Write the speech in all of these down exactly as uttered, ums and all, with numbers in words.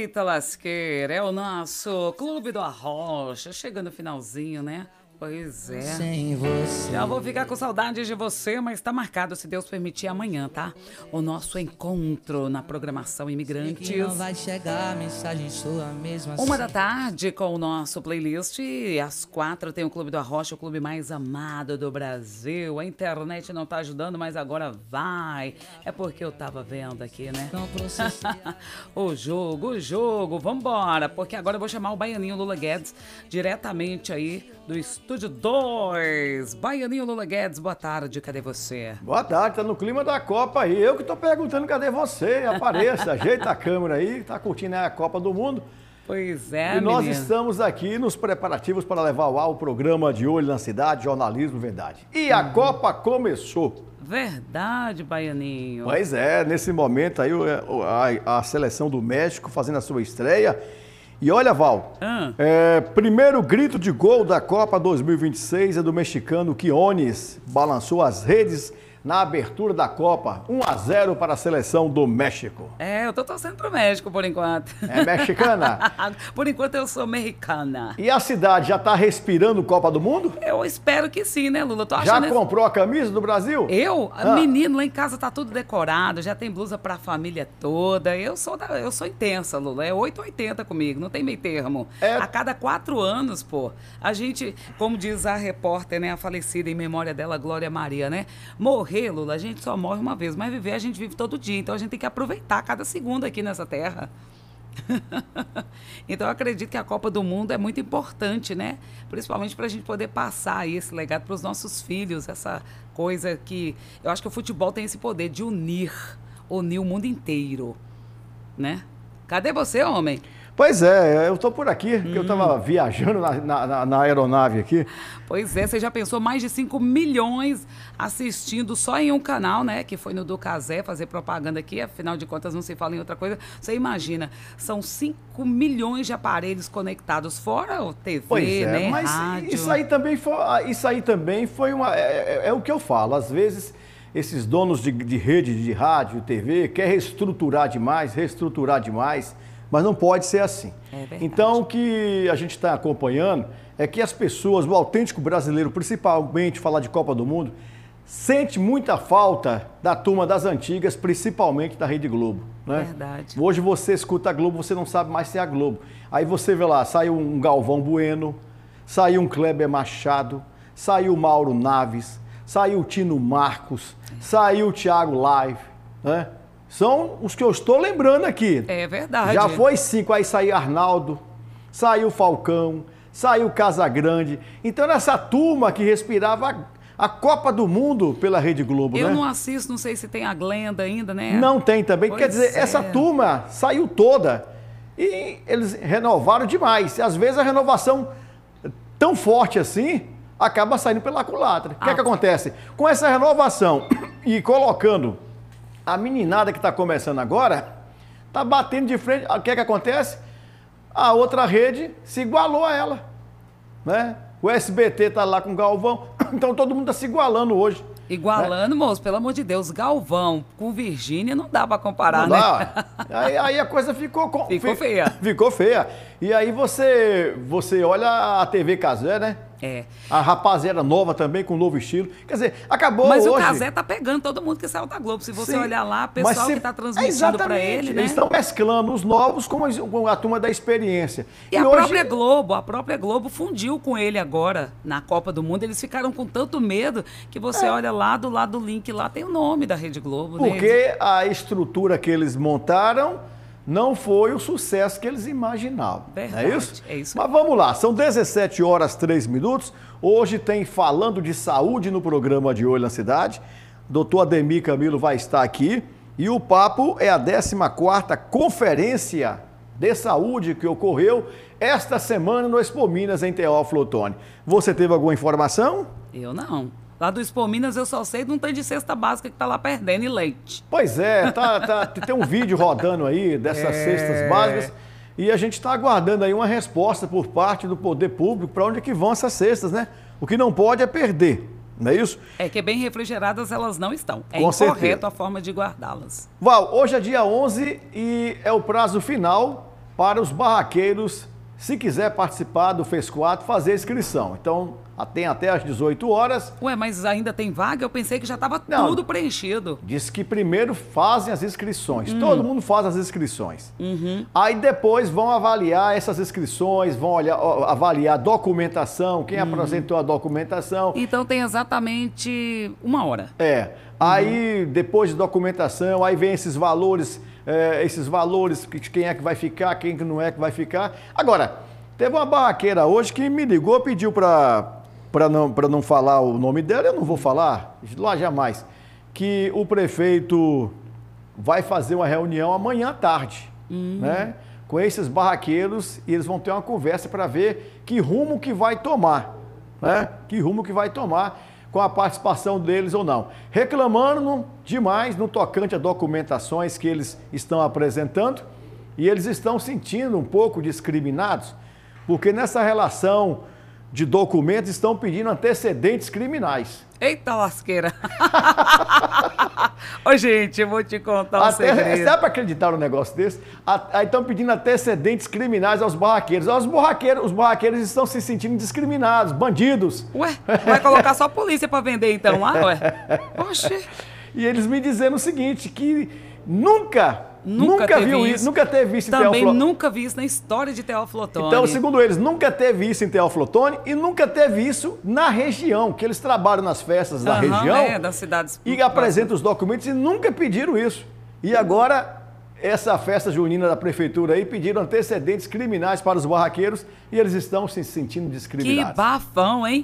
Eita lasqueira, é o nosso Clube do Arrocha, chegando no finalzinho, né? Pois é. Sem você. Já vou ficar com saudades de você, mas tá marcado, se Deus permitir, amanhã, tá? O nosso encontro na programação Imigrantes. Que não vai chegar mensagem sua mesmo assim. Uma da tarde com o nosso playlist e às quatro tem o Clube do Arrocha, o clube mais amado do Brasil. A internet não tá ajudando, mas agora vai. É porque eu tava vendo aqui, né? Não processei. O jogo, o jogo, vambora, porque agora eu vou chamar o Baianinho Lula Guedes diretamente aí do Estúdio dois. Baianinho Lula Guedes, boa tarde, cadê você? Boa tarde, tá no clima da Copa aí. Eu que tô perguntando cadê você? Apareça, ajeita a câmera aí, tá curtindo aí a Copa do Mundo. Pois é, E nós menino. estamos aqui nos preparativos para levar ao ar o programa De Olho na Cidade, Jornalismo Verdade. E a Copa começou. Verdade, Baianinho. Pois é, nesse momento aí o- a, a seleção do México fazendo a sua estreia. E olha, Val, Ah. é, primeiro grito de gol da Copa dois mil e vinte e seis é do mexicano Quiñones. Balançou as redes na abertura da Copa. um a zero para a seleção do México. É, eu tô torcendo pro México por enquanto. É mexicana? Por enquanto eu sou americana. E a cidade já está respirando Copa do Mundo? Eu espero que sim, né, Lula? Tô Já achando esse- comprou a camisa do Brasil? Eu, Ah. menino, lá em casa tá tudo decorado, já tem blusa pra família toda. Eu sou, da, eu sou intensa, Lula. É oito ou oitenta comigo, não tem meio termo. É. A cada quatro anos, pô, a gente, como diz a repórter, né, a falecida em memória dela, Glória Maria, né? Morrer, Lula, a gente só morre uma vez, mas viver a gente vive todo dia. Então a gente tem que aproveitar cada segundo aqui nessa terra. Então eu acredito que a Copa do Mundo é muito importante, né? Principalmente para a gente poder passar aí esse legado para os nossos filhos, essa coisa que eu acho que o futebol tem esse poder de unir, unir o mundo inteiro, né? Cadê você, homem? Pois é, eu tô por aqui, porque eu tava viajando na, na- na- na aeronave aqui. Pois é, você já pensou mais de cinco milhões assistindo só em um canal, né? Que foi no do Cazé, fazer propaganda aqui, afinal de contas não se fala em outra coisa. Você imagina, são cinco milhões de aparelhos conectados, fora o T V, Pois é, né? mas Rádio. isso aí também foi, isso aí também foi uma. É, é- é o que eu falo, às vezes esses donos de, de rede de rádio, T V, querem reestruturar demais, reestruturar demais, mas não pode ser assim. É verdade. Então o que a gente está acompanhando é que as pessoas, o autêntico brasileiro, principalmente falar de Copa do Mundo, sente muita falta da turma das antigas, principalmente da Rede Globo, né? Verdade. Hoje você escuta a Globo, você não sabe mais se é a Globo. Aí você vê lá, saiu um Galvão Bueno, saiu um Kleber Machado, saiu o Mauro Naves, saiu o Tino Marcos, saiu o Thiago Live, né? São os que eu estou lembrando aqui. É verdade. Já foi cinco, aí saiu Arnaldo, saiu Falcão, saiu Casagrande. Então nessa turma que respirava a, a Copa do Mundo pela Rede Globo, Eu né? não assisto, não sei se tem a Glenda ainda, né? Não tem também. Pois Quer dizer, é. essa turma saiu toda e eles renovaram demais. E às vezes a renovação tão forte assim acaba saindo pela culatra. O que é Ah. que acontece? Com essa renovação e colocando a meninada que está começando agora, tá batendo de frente. O que é que acontece? A outra rede se igualou a ela, né? O S B T tá lá com o Galvão, então todo mundo tá se igualando hoje. Igualando, moço, pelo amor de Deus, Galvão com Virgínia não dá pra comparar, Não né? dá. Aí, aí a coisa ficou... com- Ficou fi- feia. Ficou feia. E aí você, você olha a T V Casé, né? É. A rapaziada nova também, com um novo estilo. Quer dizer, acabou Mas hoje... o Cazé tá pegando todo mundo que saiu da Globo. Se você Sim, olhar lá, o mas pessoal se- que tá É, transmitindo pra exatamente. ele, né? Eles estão mesclando os novos com as- com a turma da experiência. E, a hoje- própria Globo, a própria Globo fundiu com ele agora na Copa do Mundo. Eles ficaram com tanto medo que você olha lá do lado do link, lá tem o nome da Rede Globo, né? Porque a estrutura que eles montaram não foi o sucesso que eles imaginavam. Verdade, É isso? é isso. Mas vamos lá, são dezessete horas, três minutos. Hoje tem Falando de Saúde no programa De Olho na Cidade. doutor Ademir Camilo vai estar aqui. E o papo é a décima quarta Conferência de Saúde que ocorreu esta semana no Expo Minas, em Teófilo Otoni. Você teve alguma informação? Eu não. Lá do Expo Minas eu só sei de um tanto de cesta básica que tá lá perdendo e leite. Pois é, tá, tá- tem um vídeo rodando aí dessas É. cestas básicas e a gente está aguardando aí uma resposta por parte do poder público para onde que vão essas cestas, né? O que não pode é perder, não é isso? É que bem refrigeradas elas não estão. É Com incorreto certeza. a forma de guardá-las. Val, hoje é dia onze e é o prazo final para os barraqueiros, se quiser participar do FES quatro, fazer a inscrição. Então, tem até às dezoito horas. Ué, mas ainda tem vaga? Eu pensei que já estava Não, tudo preenchido. Diz que primeiro fazem as inscrições. Hum. Todo mundo faz as inscrições. Uhum. Aí depois vão avaliar essas inscrições, vão olhar, avaliar a documentação, quem Hum. apresentou a documentação. Então tem exatamente uma hora. É. Aí, depois de documentação, aí vem esses valores, é, esses valores, quem é que vai ficar, quem que não é que vai ficar. Agora, teve uma barraqueira hoje que me ligou, pediu para para não, para não falar o nome dela, eu não vou falar, lá jamais, que o prefeito vai fazer uma reunião amanhã à tarde, Uhum. né? Com esses barraqueiros, e eles vão ter uma conversa para ver que rumo que vai tomar, né? Que rumo que vai tomar com a participação deles ou não. Reclamando demais no tocante a documentações que eles estão apresentando, e eles estão sentindo um pouco discriminados, porque nessa relação de documentos estão pedindo antecedentes criminais. Eita lasqueira! Ô, gente, eu vou te contar um Até, segredo. dá para acreditar num negócio desse? Aí estão pedindo antecedentes criminais aos barraqueiros. Os barraqueiros, os barraqueiros estão se sentindo discriminados, bandidos. Ué, vai colocar só a polícia para vender então lá, ué? Oxê. E eles me dizendo o seguinte, que nunca... Nunca, Nunca teve viu isso. isso, nunca teve isso em Também Teófilo. nunca vi isso na história de Teófilo Otoni. Então, segundo eles, nunca teve isso em Teófilo Otoni e nunca teve isso na região, que eles trabalham nas festas da Aham, região é, das cidades e apresentam os documentos e nunca pediram isso. E agora, essa festa junina da prefeitura aí, pediram antecedentes criminais para os barraqueiros e eles estão se sentindo Que discriminados. bafão, hein?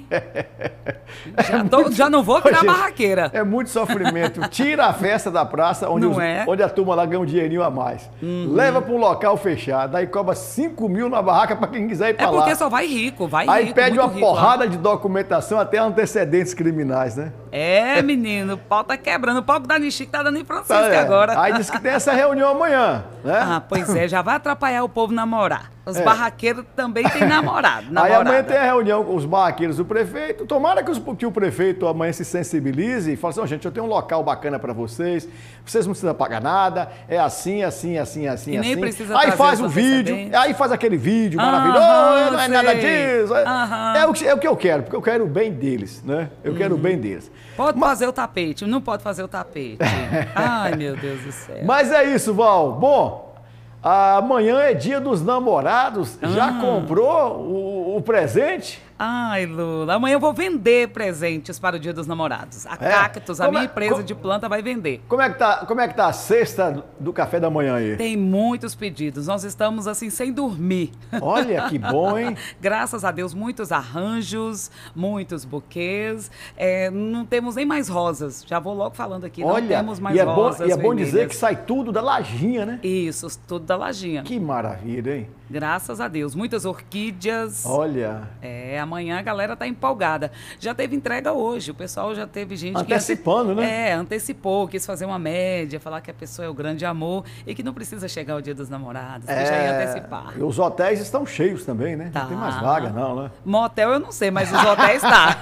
já, tô- já não vou virar Gente, barraqueira. É muito sofrimento. Tira a festa da praça, onde, Não os- é? onde a turma lá ganha um dinheirinho a mais. Leva para um local fechado, aí cobra cinco mil na barraca para quem quiser ir É para lá. porque só vai rico, vai Aí rico. pede muito uma rico lá. porrada de documentação, até antecedentes criminais, né? É, menino, o pau tá quebrando. O pau da Nichique tá dando em Francisco É. agora. Aí diz que tem essa reunião amanhã, né? Ah, pois é, já vai atrapalhar o povo namorar. Os É. barraqueiros também têm namorado, Aí namorada. amanhã tem a reunião com os barraqueiros do prefeito. Tomara que, os- que o prefeito amanhã se sensibilize e fale assim, ó, gente, eu tenho um local bacana para vocês, vocês não precisam pagar nada, é assim, assim, assim, assim, E nem assim. precisa Aí trazer faz os o vídeo, antecedentes. aí faz aquele vídeo Aham, maravilhoso, não é nada sei. disso. É, Aham. é o que, é o que eu quero, porque eu quero o bem deles, né? Eu quero o bem deles. Pode fazer o tapete, não pode fazer o tapete. Ai, meu Deus do céu. Mas é isso, Val. Bom, amanhã é dia dos namorados. Já Ah. comprou o, o presente? Ai, Lula, amanhã eu vou vender presentes para o Dia dos Namorados. A É? Cactus, a Como minha é- empresa co- de planta, vai vender. Como é que tá, como é que tá a cesta do café da manhã aí? Tem muitos pedidos, nós estamos assim sem dormir. Olha que bom, hein? Graças a Deus, muitos arranjos, muitos buquês. É, não temos nem mais rosas. Já vou logo falando aqui, não Olha, temos mais e é bom, rosas e é bom dizer vermelhas. que sai tudo da lajinha, né? Isso, tudo da lajinha. Que maravilha, hein? Graças a Deus. Muitas orquídeas. Olha, É, amanhã a galera tá empolgada. Já teve entrega hoje, o pessoal já teve gente Antecipando, que... ante- né? É, antecipou, quis fazer uma média, falar que a pessoa é o grande amor e que não precisa chegar o Dia dos Namorados, que já ia antecipar. E os hotéis estão cheios também, né? Tá. Não tem mais vaga, não, né? Motel eu não sei, mas os hotéis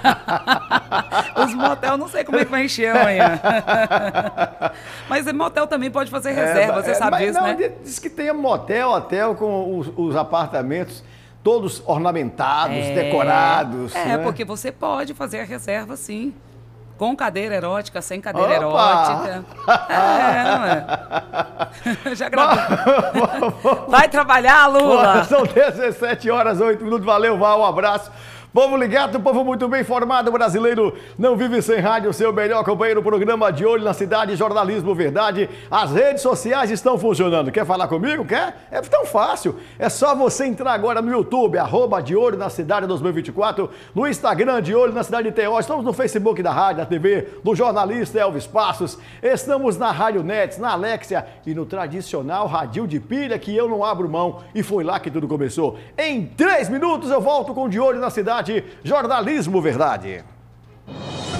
tá. Os motel eu não sei como é que vai encher amanhã. Mas motel também pode fazer reserva, você É, sabe mas disso, não, né? Diz que tem motel, hotel com os, os apartamentos todos ornamentados, É. decorados. É, né? porque você pode fazer a reserva, sim. Com cadeira erótica, sem cadeira Opa! erótica. É, não é? Já gravou. Vai trabalhar, Lula! São dezessete horas, oito minutos. Valeu, Val, um abraço. Povo ligado, povo muito bem informado, brasileiro não vive sem rádio, seu melhor companheiro, programa De Olho na Cidade, Jornalismo Verdade. As redes sociais estão funcionando. Quer falar comigo? Quer? É tão fácil. É só você entrar agora no YouTube, arroba De Olho na Cidade dois mil e vinte e quatro, no Instagram De Olho na Cidade de Teó. Estamos no Facebook da rádio, da T V, do jornalista Elvis Passos. Estamos na Rádio Nets, na Alexia e no tradicional radinho de pilha que eu não abro mão. E foi lá que tudo começou. Em três minutos eu volto com De Olho na Cidade, Jornalismo Verdade.